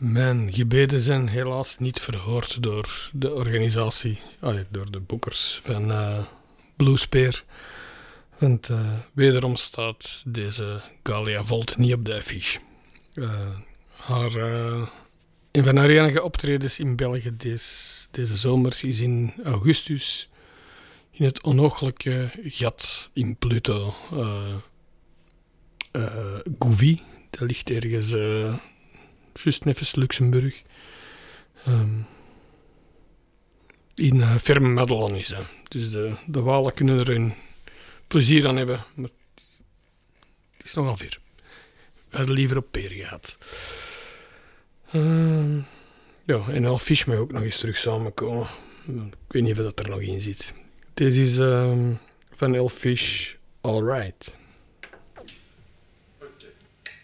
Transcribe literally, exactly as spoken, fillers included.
Mijn gebeden zijn helaas niet verhoord door de organisatie, allee, door de boekers van uh, Bluespear. Want uh, wederom staat deze Galia Volt niet op de affiche. Uh, haar, uh, een van haar enige optredens in België deze, deze zomer is in augustus in het onogelijke gat in Pluto. Uh, uh, Gouvy, dat ligt ergens uh, juist nevens Luxemburg. Um, in uh, Ferme Madelon is dat. Dus de, de Walen kunnen er hun plezier aan hebben, maar het is nogal ver. We hadden liever op Peer gehad. Uh, ja, en Elfish mag ook nog eens terug samenkomen. Ik weet niet of dat er nog in zit. Deze is uh, van Elfish All Right.